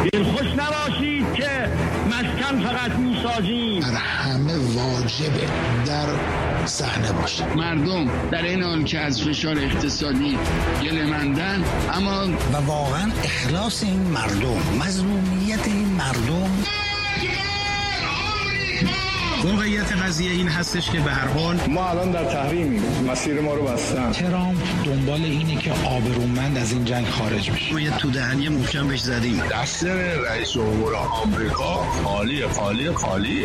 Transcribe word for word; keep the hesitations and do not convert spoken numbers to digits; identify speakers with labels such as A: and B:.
A: دلخوش نباشید که مسکن فقط میسازیم.
B: بر همه واجبه در صحنه باشه.
C: مردم در این حال که از فشار اقتصادی گله‌مندن، اما
D: و واقعا اخلاص این مردم، مظلومیت این مردم.
E: واقعیت قضیه این هستش که به هر حال
F: ما الان در تحریمیم، مسیر ما رو بستن.
G: ترامپ دنبال اینه که آبرومند از این جنگ خارج بشه.
E: ما یه تو دهنی محکم بهش زدیم.
H: دست رئیس جمهور آمریکا خالی خالی خالی.